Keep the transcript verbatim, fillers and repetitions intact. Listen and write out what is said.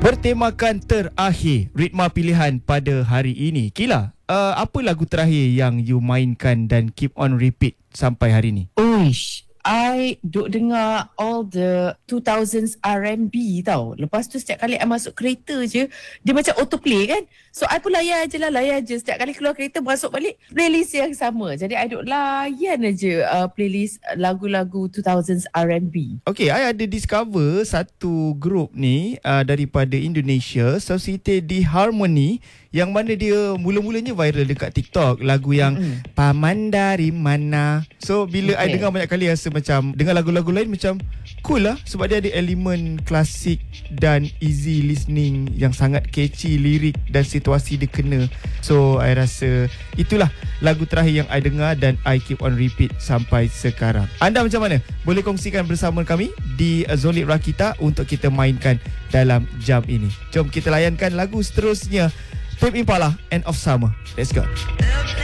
Bertemakan terakhir ritma pilihan pada hari ini. Kila, uh, apa lagu terakhir yang you mainkan dan keep on repeat sampai hari ni? Uish, I duk dengar all the two thousands R and B tau. Lepas tu setiap kali I masuk kereta je, dia macam autoplay kan. So I pun layan je lah, layan je. Setiap kali keluar kereta masuk balik, playlist yang sama. Jadi I duk layan je uh, playlist lagu-lagu two thousands R and B. Okay, I ada discover satu group ni uh, daripada Indonesia, Society di Harmony, yang mana dia mula-mulanya viral dekat TikTok. Lagu yang mm-hmm. Paman dari mana. So bila okay. I dengar banyak kali rasa macam dengar lagu-lagu lain macam cool lah, sebab dia ada elemen klasik dan easy listening yang sangat catchy, lirik dan situasi dia kena. So I rasa itulah lagu terakhir yang I dengar dan I keep on repeat sampai sekarang. Anda macam mana? Boleh kongsikan bersama kami di Zolid Rakita untuk kita mainkan dalam jam ini. Jom kita layankan lagu seterusnya, Tame Impala, End of Summer. Let's go.